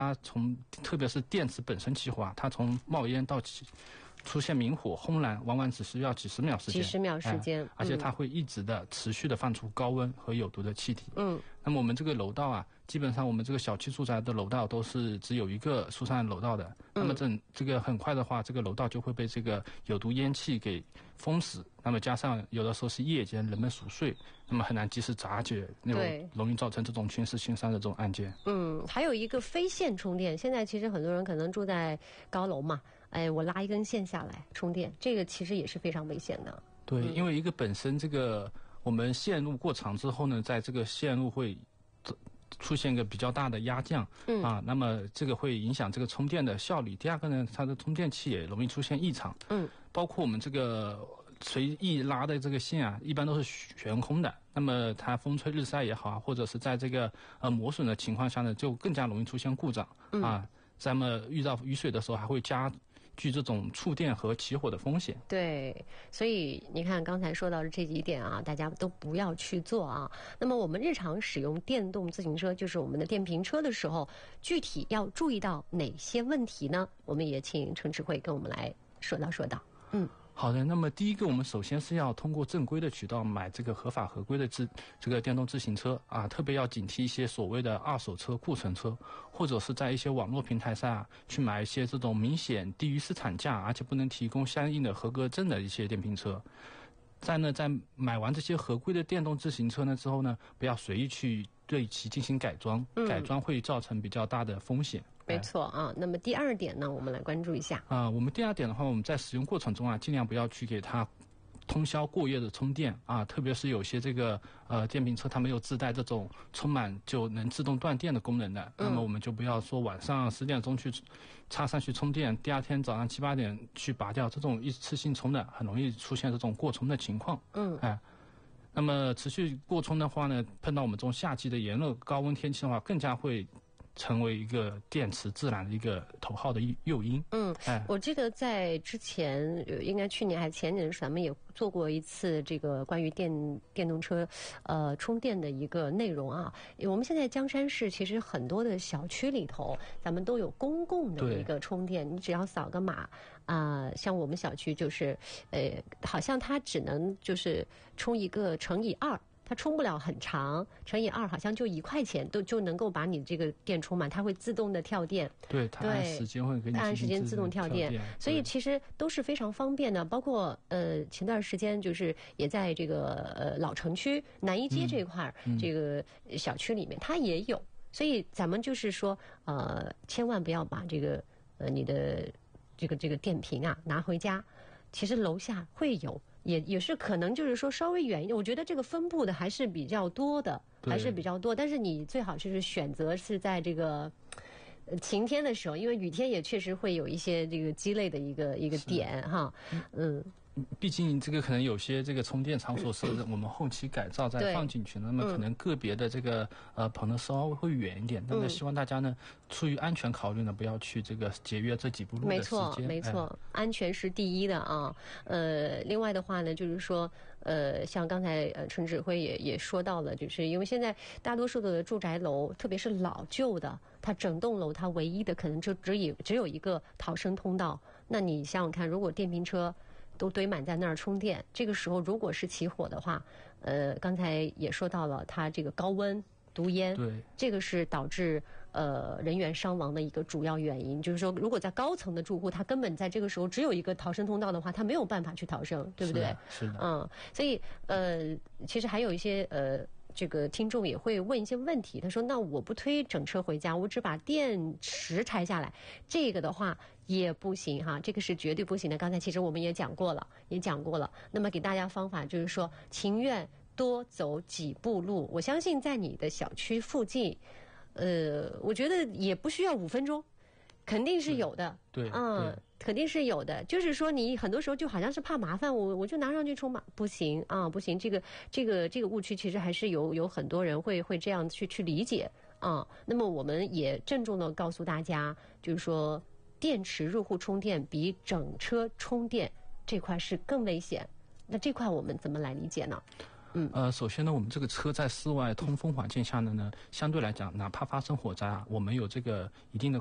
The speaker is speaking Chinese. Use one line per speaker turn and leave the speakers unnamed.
它特别是电池本身起火啊，它从冒烟到出现明火轰燃，往往只需要几十秒时间。
几十秒时间，
而且它会一直的持续的放出高温和有毒的气体。那么我们这个楼道啊，基本上我们这个小区住宅的楼道都是只有一个疏散楼道的。那么这个很快的话，这个楼道就会被这个有毒烟气给封死。那么加上有的时候是夜间人们熟睡，那么很难及时察觉，那种容易造成这种群死群伤的这种案件。
还有一个非线充电，现在其实很多人可能住在高楼嘛，我拉一根线下来充电，这个其实也是非常危险的。
对，因为一个本身这个我们线路过长之后呢，在这个线路会出现一个比较大的压降，那么这个会影响这个充电的效率。第二个呢，它的充电器也容易出现异常，包括我们这个随意拉的这个线啊，一般都是悬空的。那么它风吹日晒也好，或者是在这个磨损的情况下呢，就更加容易出现故障咱们遇到雨水的时候，还会加剧这种触电和起火的风险。
对，所以你看刚才说到的这几点啊，大家都不要去做啊。那么我们日常使用电动自行车，就是我们的电瓶车的时候，具体要注意到哪些问题呢？我们也请陈指挥跟我们来说道。
好的，那么第一个，我们首先是要通过正规的渠道买这个合法合规的这个电动自行车啊，特别要警惕一些所谓的二手车、库存车，或者是在一些网络平台上去买一些这种明显低于市场价，而且不能提供相应的合格证的一些电瓶车。在买完这些合规的电动自行车呢之后呢，不要随意去对其进行改装，改装会造成比较大的风险。
没错啊。那么第二点呢，我们来关注一下
我们第二点的话，我们在使用过程中啊，尽量不要去给它通宵过夜的充电啊，特别是有些这个电瓶车它没有自带这种充满就能自动断电的功能的，那么我们就不要说晚上10点钟去插上去充电，第二天早上7、8点去拔掉，这种一次性充的很容易出现这种过充的情况。那么持续过充的话呢，碰到我们这种夏季的炎热高温天气的话，更加会成为一个电池自燃的一个头号的诱因。
我记得在之前应该去年还是前年的时候，咱们也做过一次这个关于电动车充电的一个内容啊。我们现在江山市其实很多的小区里头，咱们都有公共的一个充电，你只要扫个码像我们小区就是好像它只能就是充一个乘以2。它充不了很长，乘以2好像就1块钱就能够把你这个电充满，它会自动的跳电。
对，它按时间会给你
按时间自动跳电，所以其实都是非常方便的。包括前段时间就是也在这个老城区南一街这一块这个小区里面它也有，所以咱们就是说千万不要把这个你的这个电瓶啊拿回家，其实楼下会有。也是可能就是说稍微远一点，我觉得这个分布的还是比较多的，但是你最好就是选择是在这个晴天的时候，因为雨天也确实会有一些这个鸡肋的一个点哈。
毕竟这个可能有些这个充电场所是我们后期改造再放进去，那么可能个别的这个跑得稍微会远一点，但是希望大家呢出于安全考虑呢，不要去这个节约这几步路的时间。
没错，安全是第一的啊。另外的话呢，就是说像刚才陈指挥也说到了，就是因为现在大多数的住宅楼，特别是老旧的，它整栋楼它唯一的可能就只有一个逃生通道。那你想想看，如果电瓶车都堆满在那儿充电，这个时候如果是起火的话，刚才也说到了，它这个高温毒烟，
对，
这个是导致人员伤亡的一个主要原因。就是说，如果在高层的住户，他根本在这个时候只有一个逃生通道的话，他没有办法去逃生，对不对？
是的。
所以其实还有一些这个听众也会问一些问题，他说：“那我不推整车回家，我只把电池拆下来，这个的话也不行哈，这个是绝对不行的。刚才其实我们也讲过了。那么给大家方法就是说，情愿多走几步路。我相信在你的小区附近，我觉得也不需要5分钟，肯定是有的。
对，
肯定是有的。就是说，你很多时候就好像是怕麻烦，我就拿上去充吧，不行啊，不行。这个误区其实还是有很多人会这样去理解啊。那么我们也郑重的告诉大家，就是说，电池入户充电比整车充电这块是更危险。那这块我们怎么来理解呢？
首先呢，我们这个车在室外通风环境下呢，相对来讲，哪怕发生火灾啊，我们有这个一定的